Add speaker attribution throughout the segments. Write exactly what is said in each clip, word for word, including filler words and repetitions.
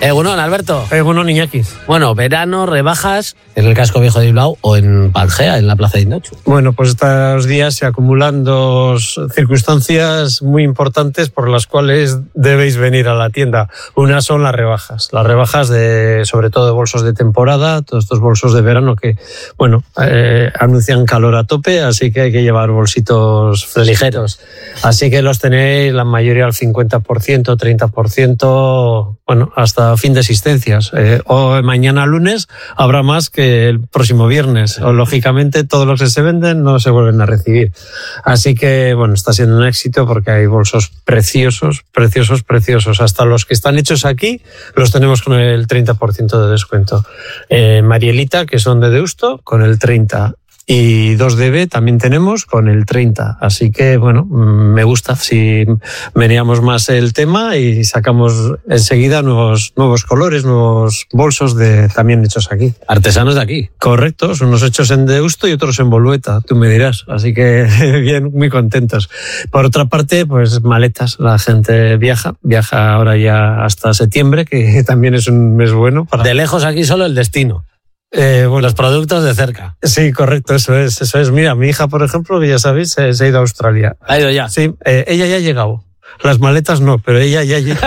Speaker 1: Egunon, Alberto.
Speaker 2: Egunon, Iñaki.
Speaker 1: Bueno, verano, rebajas en el casco viejo de Bilbao o en Pangea, en la plaza de Indautxu.
Speaker 2: Bueno, pues estos días se acumulan dos circunstancias muy importantes por las cuales debéis venir a la tienda. Una son las rebajas. Las rebajas de, sobre todo de bolsos de temporada, todos estos bolsos de verano que, bueno, eh, anuncian calor a tope, así que hay que llevar bolsitos ligeros. Así que los tenéis la mayoría al cincuenta por ciento, treinta por ciento, bueno, hasta fin de existencias. Eh, o mañana lunes habrá más que el próximo viernes. O, lógicamente, todos los que se venden no se vuelven a recibir. Así que, bueno, está siendo un éxito porque hay bolsos preciosos, preciosos, preciosos. Hasta los que están hechos aquí los tenemos con el treinta por ciento de descuento. Eh, Marielita, que son de Deusto, con el treinta por ciento. Y dos D B también tenemos con el treinta. Así que, bueno, me gusta si veníamos más el tema y sacamos enseguida nuevos, nuevos colores, nuevos bolsos de, también hechos aquí.
Speaker 1: Artesanos de aquí.
Speaker 2: Correcto, unos hechos en Deusto y otros en Bolueta, tú me dirás. Así que, bien, muy contentos. Por otra parte, pues maletas. La gente viaja, viaja ahora ya hasta septiembre, que también es un mes bueno. Para...
Speaker 1: De lejos aquí solo el destino.
Speaker 2: Eh, bueno,
Speaker 1: los productos de cerca.
Speaker 2: Sí, correcto, eso es, eso es. Mira, mi hija, por ejemplo, que ya sabéis, se, se ha ido a Australia.
Speaker 1: ¿Ha ido ya?
Speaker 2: Sí, eh, ella ya ha llegado. Las maletas no, pero ella ya llegó.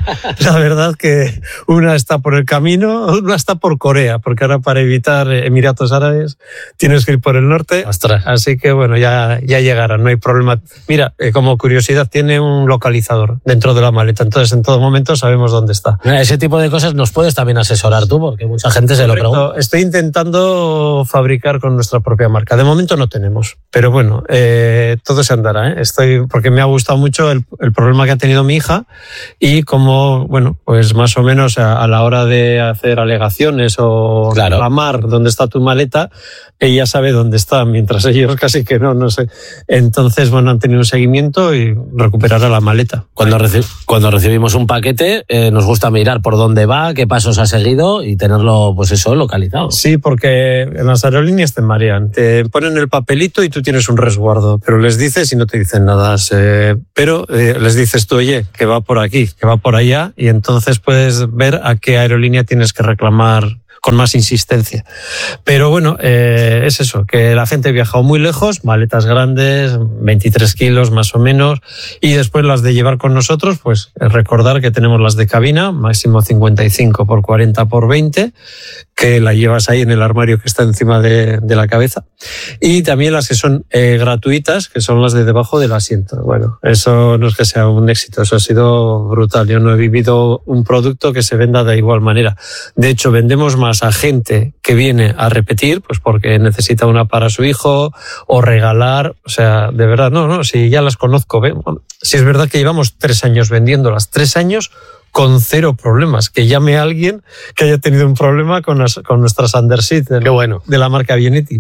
Speaker 2: La verdad que una está por el camino, una está por Corea, porque ahora para evitar Emiratos Árabes tienes que ir por el norte.
Speaker 1: Ostras.
Speaker 2: Así que bueno, ya, ya llegará, no hay problema. Mira, eh, como curiosidad, tiene un localizador dentro de la maleta, entonces en todo momento sabemos dónde está.
Speaker 1: Mira, ese tipo de cosas nos puedes también asesorar tú, porque mucha gente se
Speaker 2: Correcto.
Speaker 1: lo pregunta.
Speaker 2: Estoy intentando fabricar con nuestra propia marca. De momento no tenemos, pero bueno, eh, todo se andará, ¿eh? Estoy, porque me ha gustado mucho el, el problema que ha tenido mi hija y como, bueno, pues más o menos a, a la hora de hacer alegaciones o
Speaker 1: claro.
Speaker 2: reclamar dónde está tu maleta, ella sabe dónde está, mientras ellos casi que no, no sé. Entonces, bueno, han tenido un seguimiento y recuperará la maleta.
Speaker 1: Cuando, reci- cuando recibimos un paquete, eh, nos gusta mirar por dónde va, qué pasos ha seguido y tenerlo, pues eso, localizado.
Speaker 2: Sí, porque en las aerolíneas te marean. Te ponen el papelito y tú tienes un resguardo, pero les dices y no te dicen nada. Eh, pero eh, les dices tú, oye, que va por aquí, que va por allá, y entonces puedes ver a qué aerolínea tienes que reclamar con más insistencia. Pero bueno, eh, es eso, que la gente ha viajado muy lejos, maletas grandes, veintitrés kilos más o menos, y después las de llevar con nosotros, pues recordar que tenemos las de cabina, máximo cincuenta y cinco por cuarenta por veinte, que la llevas ahí en el armario que está encima de, de la cabeza, y también las que son eh, gratuitas, que son las de debajo del asiento. Bueno, eso no es que sea un éxito, eso ha sido brutal. Yo no he vivido un producto que se venda de igual manera. De hecho, vendemos más a gente que viene a repetir, pues porque necesita una para su hijo o regalar, o sea, de verdad, no, no, si ya las conozco, si es verdad que llevamos tres años vendiéndolas, tres años con cero problemas, que llame a alguien que haya tenido un problema con, las, con nuestras Underseat de,
Speaker 1: bueno.
Speaker 2: de la marca Bienetti.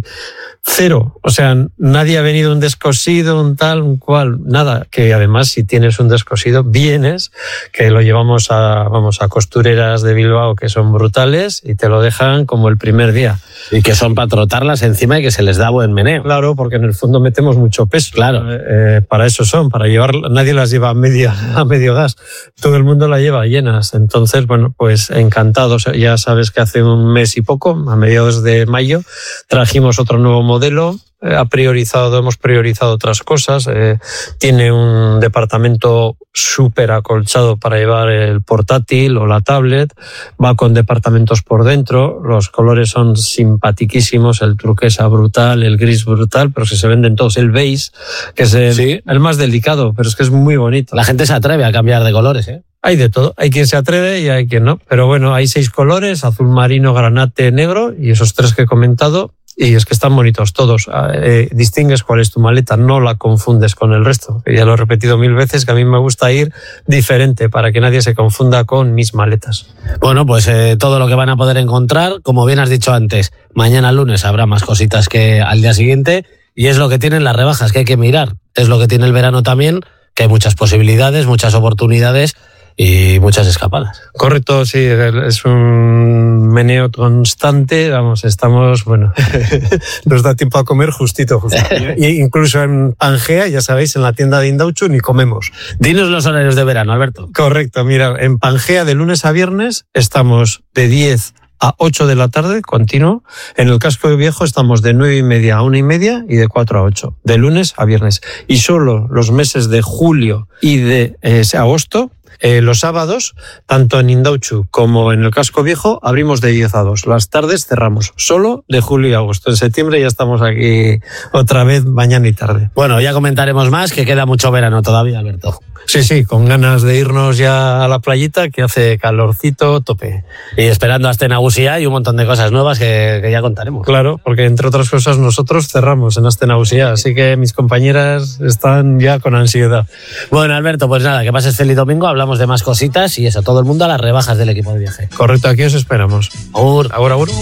Speaker 2: Cero. O sea, nadie ha venido un descosido, un tal, un cual, nada. Que además, si tienes un descosido, vienes, que lo llevamos a, vamos, a costureras de Bilbao que son brutales y te lo dejan como el primer día.
Speaker 1: Y que son para trotarlas encima y que se les da buen meneo.
Speaker 2: Claro, porque en el fondo metemos mucho peso.
Speaker 1: Claro.
Speaker 2: Eh, para eso son, para llevar, nadie las lleva a medio, a medio gas. Todo el mundo la lleva llenas. Entonces, bueno, pues encantados. Ya sabes que hace un mes y poco, a mediados de mayo, trajimos otro nuevo modelo. Ha priorizado, hemos priorizado otras cosas. Eh, tiene un departamento súper acolchado para llevar el portátil o la tablet. Va con departamentos por dentro. Los colores son simpatiquísimos. El turquesa brutal, el gris brutal, pero que se venden todos. El beige, que es el,
Speaker 1: sí.
Speaker 2: el más delicado, pero es que es muy bonito.
Speaker 1: La gente se atreve a cambiar de colores, ¿eh?
Speaker 2: Hay de todo. Hay quien se atreve y hay quien no. Pero bueno, hay seis colores: azul marino, granate, negro, y esos tres que he comentado. Y es que están bonitos todos. Eh, distingues cuál es tu maleta, no la confundes con el resto. Ya lo he repetido mil veces que a mí me gusta ir diferente para que nadie se confunda con mis maletas.
Speaker 1: Bueno, pues eh, todo lo que van a poder encontrar, como bien has dicho antes, mañana lunes habrá más cositas que al día siguiente, y es lo que tienen las rebajas, que hay que mirar. Es lo que tiene el verano también, que hay muchas posibilidades, muchas oportunidades, y muchas escapadas.
Speaker 2: Correcto, sí, es un meneo constante, vamos, estamos, bueno, nos da tiempo a comer justito, justito. Y incluso en Pangea, ya sabéis, en la tienda de Indauchu ni comemos.
Speaker 1: Dinos los horarios de verano, Alberto.
Speaker 2: Correcto, mira, en Pangea de lunes a viernes estamos de diez a ocho de la tarde, continuo. En el Casco Viejo estamos de nueve y media a una y media y de cuatro a ocho, de lunes a viernes. Y solo los meses de julio y de eh, agosto, eh, los sábados, tanto en Indauchu como en el Casco Viejo, abrimos de diez a dos. Las tardes cerramos, solo de julio y agosto. En septiembre ya estamos aquí otra vez, mañana y tarde.
Speaker 1: Bueno, ya comentaremos más, que queda mucho verano todavía, Alberto.
Speaker 2: Sí, sí, con ganas de irnos ya a la playita, que hace calorcito tope.
Speaker 1: Y esperando hasta Astenagusía y un montón de cosas nuevas que, que ya contaremos.
Speaker 2: Claro, porque entre otras cosas nosotros cerramos en Astenagusía, así que mis compañeras están ya con ansiedad.
Speaker 1: Bueno, Alberto, pues nada, que pases feliz domingo, hablamos de más cositas y eso, todo el mundo a las rebajas del equipo de viaje.
Speaker 2: Correcto, aquí os esperamos.
Speaker 1: Agur.
Speaker 2: Agur, agur.